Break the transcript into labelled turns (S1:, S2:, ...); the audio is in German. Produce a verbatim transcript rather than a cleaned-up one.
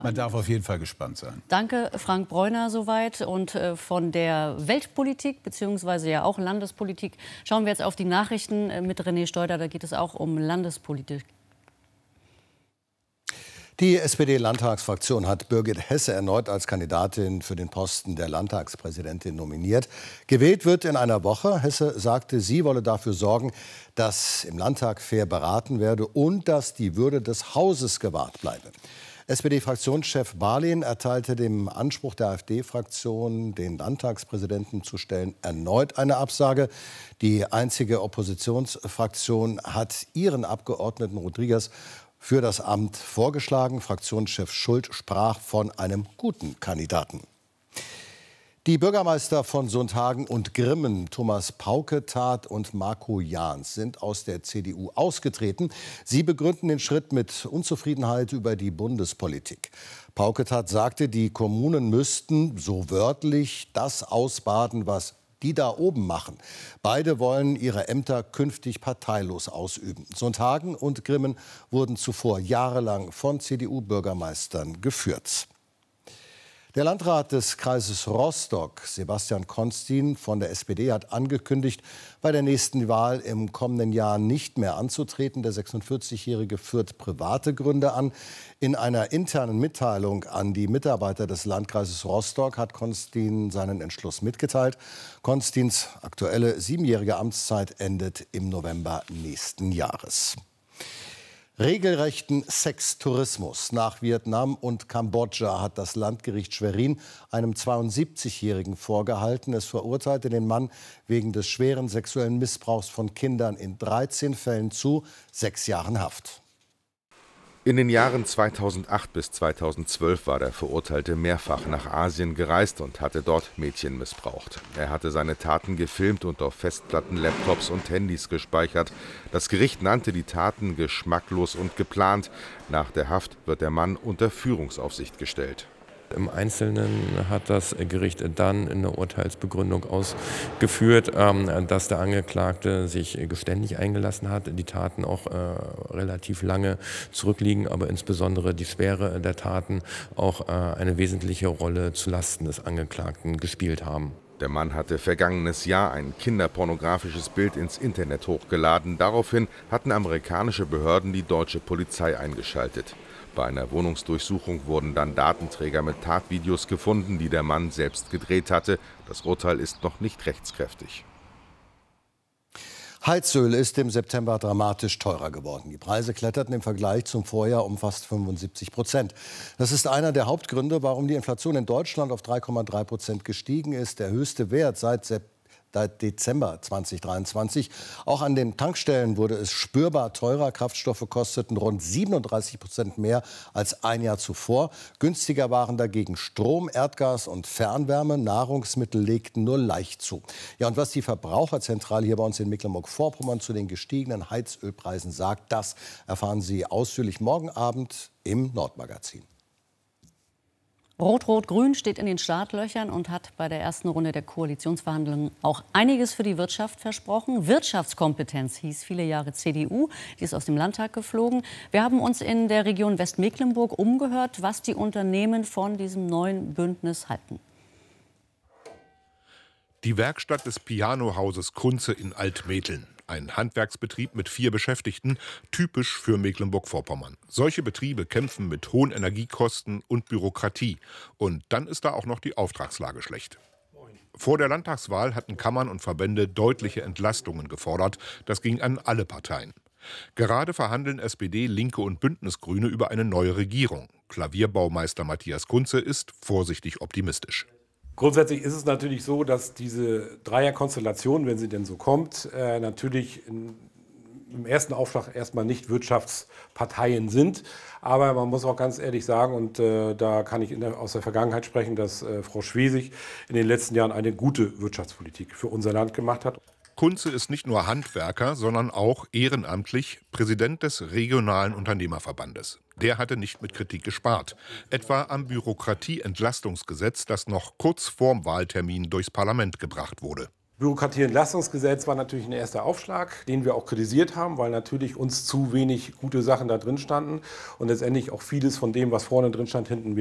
S1: Man darf auf jeden Fall gespannt sein.
S2: Danke, Frank Bräuner, soweit. Und äh, von der Weltpolitik beziehungsweise ja auch Landespolitik schauen wir jetzt auf die Nachrichten äh, mit René Steuder. Da geht es auch um Landespolitik.
S3: Die S P D-Landtagsfraktion hat Birgit Hesse erneut als Kandidatin für den Posten der Landtagspräsidentin nominiert. Gewählt wird in einer Woche. Hesse sagte, sie wolle dafür sorgen, dass im Landtag fair beraten werde und dass die Würde des Hauses gewahrt bleibe. S P D-Fraktionschef Barlin erteilte dem Anspruch der AfD-Fraktion, den Landtagspräsidenten zu stellen, erneut eine Absage. Die einzige Oppositionsfraktion hat ihren Abgeordneten Rodriguez für das Amt vorgeschlagen. Fraktionschef Schult sprach von einem guten Kandidaten. Die Bürgermeister von Sundhagen und Grimmen, Thomas Pauketat und Marco Jahns, sind aus der C D U ausgetreten. Sie begründen den Schritt mit Unzufriedenheit über die Bundespolitik. Pauketat sagte, die Kommunen müssten, so wörtlich, das ausbaden, was die da oben machen. Beide wollen ihre Ämter künftig parteilos ausüben. Sundhagen und Grimmen wurden zuvor jahrelang von C D U-Bürgermeistern geführt. Der Landrat des Kreises Rostock, Sebastian Konstin von der S P D, hat angekündigt, bei der nächsten Wahl im kommenden Jahr nicht mehr anzutreten. Der sechsundvierzigjährige führt private Gründe an. In einer internen Mitteilung an die Mitarbeiter des Landkreises Rostock hat Konstin seinen Entschluss mitgeteilt. Konstins aktuelle siebenjährige Amtszeit endet im November nächsten Jahres. Regelrechten Sextourismus nach Vietnam und Kambodscha hat das Landgericht Schwerin einem zweiundsiebzigjährigen vorgehalten. Es verurteilte den Mann wegen des schweren sexuellen Missbrauchs von Kindern in dreizehn Fällen zu sechs Jahren Haft.
S4: In den Jahren zweitausendacht bis zweitausendzwölf war der Verurteilte mehrfach nach Asien gereist und hatte dort Mädchen missbraucht. Er hatte seine Taten gefilmt und auf Festplatten, Laptops und Handys gespeichert. Das Gericht nannte die Taten geschmacklos und geplant. Nach der Haft wird der Mann unter Führungsaufsicht gestellt.
S5: Im Einzelnen hat das Gericht dann in der Urteilsbegründung ausgeführt, dass der Angeklagte sich geständig eingelassen hat, die Taten auch relativ lange zurückliegen, aber insbesondere die Schwere der Taten auch eine wesentliche Rolle zulasten des Angeklagten gespielt haben.
S4: Der Mann hatte vergangenes Jahr ein kinderpornografisches Bild ins Internet hochgeladen. Daraufhin hatten amerikanische Behörden die deutsche Polizei eingeschaltet. Bei einer Wohnungsdurchsuchung wurden dann Datenträger mit Tatvideos gefunden, die der Mann selbst gedreht hatte. Das Urteil ist noch nicht rechtskräftig.
S3: Heizöl ist im September dramatisch teurer geworden. Die Preise kletterten im Vergleich zum Vorjahr um fast fünfundsiebzig Prozent. Das ist einer der Hauptgründe, warum die Inflation in Deutschland auf drei Komma drei Prozent gestiegen ist. Der höchste Wert seit September. Seit Dezember zweitausenddreiundzwanzig. Auch an den Tankstellen wurde es spürbar teurer. Kraftstoffe kosteten rund siebenunddreißig Prozent mehr als ein Jahr zuvor. Günstiger waren dagegen Strom, Erdgas und Fernwärme. Nahrungsmittel legten nur leicht zu. Ja, und was die Verbraucherzentrale hier bei uns in Mecklenburg-Vorpommern zu den gestiegenen Heizölpreisen sagt, das erfahren Sie ausführlich morgen Abend im Nordmagazin.
S2: Rot-Rot-Grün steht in den Startlöchern und hat bei der ersten Runde der Koalitionsverhandlungen auch einiges für die Wirtschaft versprochen. Wirtschaftskompetenz hieß viele Jahre C D U, die ist aus dem Landtag geflogen. Wir haben uns in der Region Westmecklenburg umgehört, was die Unternehmen von diesem neuen Bündnis halten.
S6: Die Werkstatt des Pianohauses Kunze in Altmetteln. Ein Handwerksbetrieb mit vier Beschäftigten, typisch für Mecklenburg-Vorpommern. Solche Betriebe kämpfen mit hohen Energiekosten und Bürokratie. Und dann ist da auch noch die Auftragslage schlecht. Vor der Landtagswahl hatten Kammern und Verbände deutliche Entlastungen gefordert. Das ging an alle Parteien. Gerade verhandeln S P D, Linke und Bündnisgrüne über eine neue Regierung. Klavierbaumeister Matthias Kunze ist vorsichtig optimistisch.
S7: Grundsätzlich ist es natürlich so, dass diese Dreierkonstellation, wenn sie denn so kommt, äh, natürlich in, im ersten Aufschlag erstmal nicht Wirtschaftsparteien sind. Aber man muss auch ganz ehrlich sagen, und äh, da kann ich in der, aus der Vergangenheit sprechen, dass äh, Frau Schwesig in den letzten Jahren eine gute Wirtschaftspolitik für unser Land gemacht hat.
S6: Kunze ist nicht nur Handwerker, sondern auch ehrenamtlich Präsident des regionalen Unternehmerverbandes. Der hatte nicht mit Kritik gespart, etwa am Bürokratieentlastungsgesetz, das noch kurz vorm Wahltermin durchs Parlament gebracht wurde.
S7: Bürokratieentlastungsgesetz war natürlich ein erster Aufschlag, den wir auch kritisiert haben, weil natürlich uns zu wenig gute Sachen da drin standen und letztendlich auch vieles von dem, was vorne drin stand, hinten